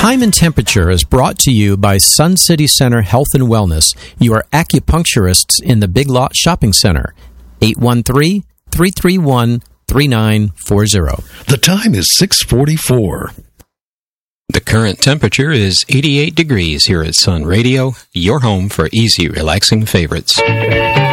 Time and Temperature is brought to you by Sun City Center Health and Wellness, your acupuncturists in the Big Lot Shopping Center. 813-331-3940. The time is 6:44. The current temperature is 88 degrees here at Sun Radio, your home for easy, relaxing favorites.